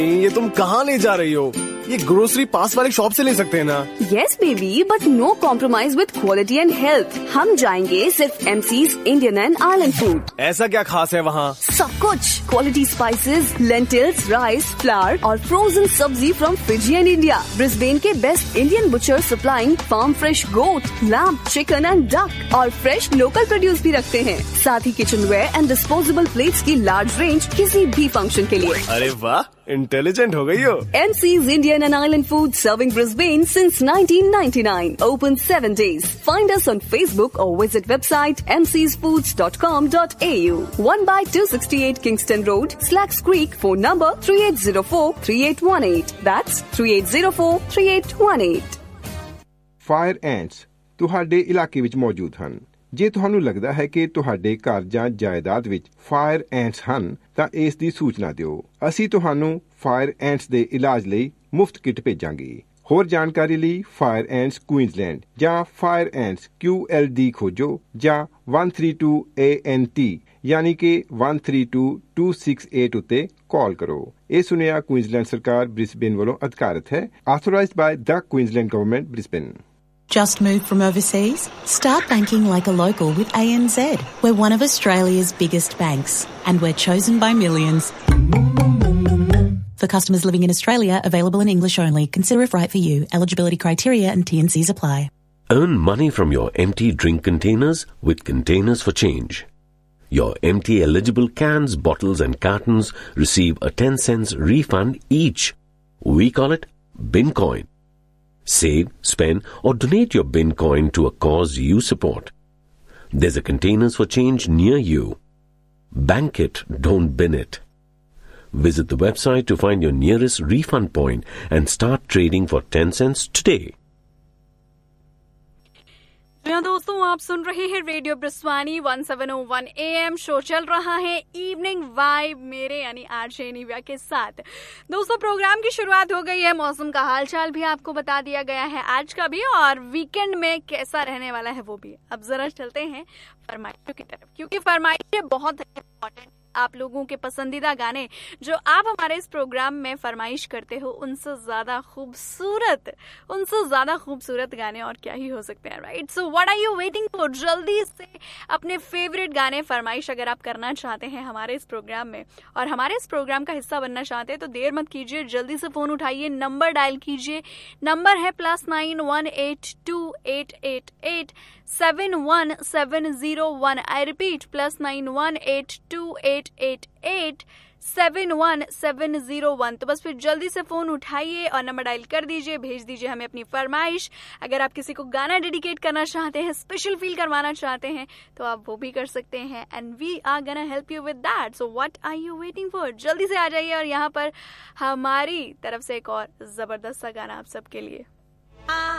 ये तुम कहाँ ले जा रही हो? ये ग्रोसरी पास वाली शॉप से ले सकते हैं ना? Yes baby, but no compromise with quality and health. हम जाएंगे सिर्फ MC's Indian and Island Food. ऐसा क्या खास है वहाँ? सब कुछ quality spices, lentils, rice, flower और फ्रोजन सब्जी from Fiji and India. Brisbane के best Indian butcher supplying farm fresh goat, lamb, chicken and duck और फ्रेश लोकल प्रोड्यूस भी रखते हैं. साथ ही kitchen where and disposable plates की लार्ज रेंज किसी भी फंक्शन के लिए. अरे वाह, इंटेलिजेंट हो गई हो. MC's Indian and Island Food serving Brisbane since 1999. Open 7 days. Find us on Facebook or visit website mcsfoods.com.au. 1/268 Kingston Road, Slacks Creek. Phone number 3804-3818. That's 3804-3818. Fire ਐਂਟਸ ਤੁਹਾਡੇ ਇਲਾਕੇ ਵਿੱਚ ਮੌਜੂਦ ਹਨ. ਜੇ ਤੁਹਾਨੂੰ ਲੱਗਦਾ ਹੈ ਕਿ ਤੁਹਾਡੇ ਘਰ ਜਾਂ ਜਾਇਦਾਦ ਵਿੱਚ ਫਾਇਰ ਐਂਟਸ ਹਨ ਤਾਂ ਇਸ ਦੀ ਸੂਚਨਾ ਦਿਓ. ਅਸੀਂ ਤੁਹਾਨੂੰ ਫਾਇਰ ਐਂਟਸ ਦੇ ਇਲਾਜ ਲਈ ਮੁਫਤ ਕਿੱਟ ਭੇਜਾਂਗੇ. ਹੋਰ ਜਾਣਕਾਰੀ ਲਈ ਫਾਇਰ ਐਂਟਸ ਕੁਈਨਜ਼ਲੈਂਡ ਜਾਂ ਫਾਇਰ ਐਂਟਸ QLD ਖੋਜੋ ਜਾਂ 132 ANT ਯਾਨੀ ਕਿ 132-268 ਉੱਤੇ ਕਾਲ ਕਰੋ. ਇਹ ਸੁਨੇਹਾ ਕੁਈਨਜ਼ਲੈਂਡ ਸਰਕਾਰ ਬ੍ਰਿਸਬੇਨ ਵੱਲੋਂ ਅਧਿਕਾਰਤ ਹੈ. Authorised ਬਾय the Queensland government Brisbane. Just moved from overseas? Start banking like a local with ANZ. We're one of Australia's biggest banks and we're chosen by millions. For customers living in Australia, available in English only. Consider if right for you. Eligibility criteria and T&Cs apply. Earn money from your empty drink containers with Containers for Change. Your empty eligible cans, bottles and cartons receive a 10 cents refund each. We call it Bincoin. Save, spend or donate your bin coin to a cause you support. There's a Containers for Change near you. Bank it, don't bin it. Visit the website to find your nearest refund point and start trading for 10 cents today. दोस्तों, आप सुन रहे हैं radio ब्रिस्वानी 1701 AM. Show चल रहा है evening vibe मेरे यानी RJ Nivea के साथ. दोस्तों, प्रोग्राम की शुरुआत हो गई है. मौसम का हालचाल भी आपको बता दिया गया है आज का भी, और वीकेंड में कैसा रहने वाला है वो भी. अब जरा चलते हैं फरमाइशों की तरफ, क्योंकि फरमाइशें बहुत इम्पोर्टेंट. आप लोगों के पसंदीदा गाने जो आप हमारे इस प्रोग्राम में फरमाइश करते हो, उनसे ज्यादा खूबसूरत गाने और क्या ही हो सकते हैं, right? So what are you waiting for? जल्दी से अपने फेवरेट गाने फरमाइश अगर आप करना चाहते हैं हमारे इस प्रोग्राम में और हमारे इस प्रोग्राम का हिस्सा बनना चाहते हैं तो देर मत कीजिए, जल्दी से फोन उठाइए, नंबर डायल कीजिए. नंबर है +918288871701. I repeat +918288871701. तो बस फिर जल्दी से फोन उठाइए और नंबर डायल कर दीजिए, भेज दीजिए हमें अपनी फरमाइश. अगर आप किसी को गाना डेडिकेट करना चाहते हैं, स्पेशल फील करवाना चाहते हैं, तो आप वो भी कर सकते हैं. And we are gonna help you with that. So what are you waiting for? जल्दी से आ जाइए. और यहाँ पर हमारी तरफ से एक और जबरदस्त सा गाना आप सबके लिए.